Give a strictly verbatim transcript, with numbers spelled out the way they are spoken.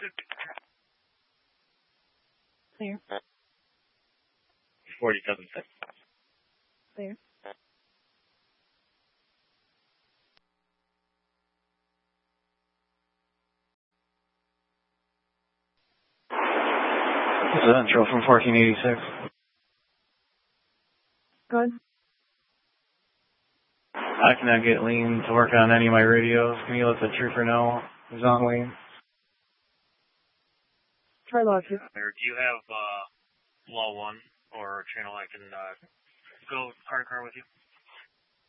Clear. forty-seven six. Clear. This is intro from fourteen eighty-six. Good. I cannot get Lean to work on any of my radios. Can you let the trooper know who's on Lean? Try log two. Do you have uh, law one or channel I can uh, go car to car with you?